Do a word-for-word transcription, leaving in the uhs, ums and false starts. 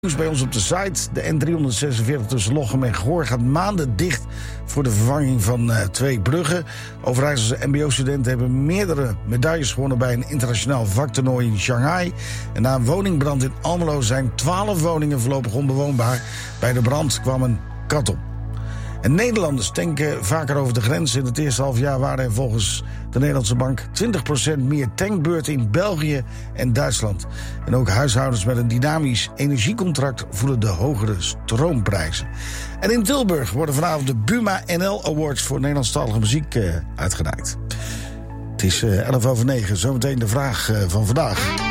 Nieuws bij ons op de site. De N driehonderdzesenveertig tussen Lochem en Goor gaat maanden dicht voor de vervanging van uh, twee bruggen. Overijsselse M B O-studenten hebben meerdere medailles gewonnen bij een internationaal vaktoernooi in Shanghai. En na een woningbrand in Almelo zijn twaalf woningen voorlopig onbewoonbaar. Bij de brand kwam een kat op. En Nederlanders tanken vaker over de grens. In het eerste halfjaar waren er volgens de Nederlandse bank twintig procent meer tankbeurten in België en Duitsland. En ook huishoudens met een dynamisch energiecontract voelen de hogere stroomprijzen. En in Tilburg worden vanavond de Buma N L Awards voor Nederlandstalige muziek uh, uitgereikt. Het is uh, elf over negen, zometeen de vraag uh, van vandaag.